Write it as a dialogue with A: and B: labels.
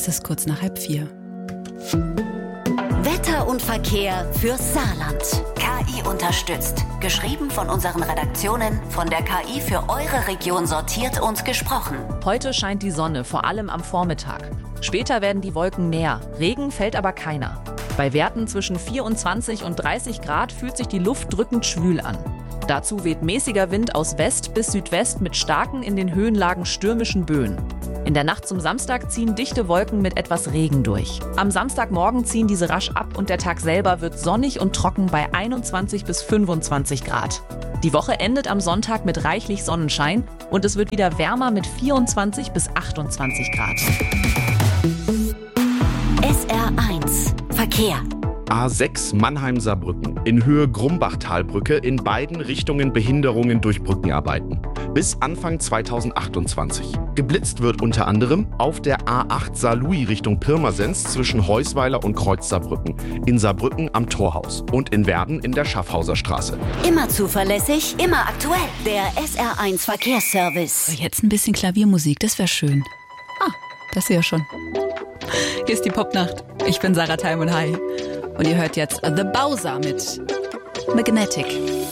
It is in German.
A: Es ist kurz nach 3:30.
B: Wetter und Verkehr fürs Saarland. KI unterstützt. Geschrieben von unseren Redaktionen, von der KI für eure Region sortiert und gesprochen.
C: Heute scheint die Sonne, vor allem am Vormittag. Später werden die Wolken mehr. Regen fällt aber keiner. Bei Werten zwischen 24 und 30 Grad fühlt sich die Luft drückend schwül an. Dazu weht mäßiger Wind aus West bis Südwest mit starken, in den Höhenlagen stürmischen Böen. In der Nacht zum Samstag ziehen dichte Wolken mit etwas Regen durch. Am Samstagmorgen ziehen diese rasch ab und der Tag selber wird sonnig und trocken bei 21 bis 25 Grad. Die Woche endet am Sonntag mit reichlich Sonnenschein und es wird wieder wärmer mit 24 bis 28 Grad.
B: SR1 Verkehr.
D: A6 Mannheim-Saarbrücken. In Höhe Grumbachtalbrücke in beiden Richtungen Behinderungen durch Brückenarbeiten. Bis Anfang 2028. Geblitzt wird unter anderem auf der A8 Saarlouis Richtung Pirmasens zwischen Heusweiler und Kreuz Saarbrücken. In Saarbrücken am Torhaus und in Werden in der Schaffhauser Straße.
B: Immer zuverlässig, immer aktuell. Der SR1 Verkehrsservice.
A: Jetzt ein bisschen Klaviermusik, das wäre schön. Das ist ja schon. Hier ist die Popnacht. Ich bin Sarah Teilmann. Hi. Und ihr hört jetzt The Bowser mit Magnetic.